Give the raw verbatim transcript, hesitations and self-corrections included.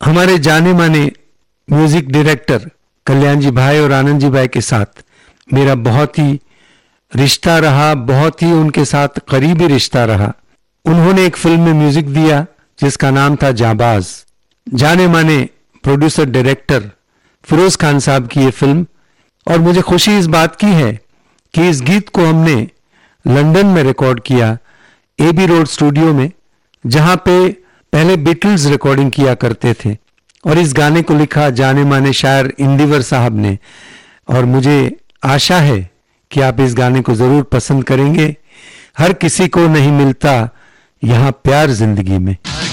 हमारे जाने माने म्यूजिक डायरेक्टर कल्याण जी भाई और आनंद जी भाई के साथ मेरा बहुत ही रिश्ता रहा, बहुत ही उनके साथ करीबी रिश्ता रहा। उन्होंने एक फिल्म में म्यूजिक दिया जिसका नाम था जाबाज। जाने माने प्रोड्यूसर डायरेक्टर फिरोज खान साहब की ये फिल्म, और मुझे खुशी इस बात की है कि इस गीत को हमने लंदन में रिकॉर्ड किया, एबी रोड स्टूडियो में, जहां पे पहले बीटल्स रिकॉर्डिंग किया करते थे। और इस गाने को लिखा जाने माने शायर इंदिवर साहब ने। और मुझे आशा है कि आप इस गाने को जरूर पसंद करेंगे। हर किसी को नहीं मिलता यहां प्यार जिंदगी में।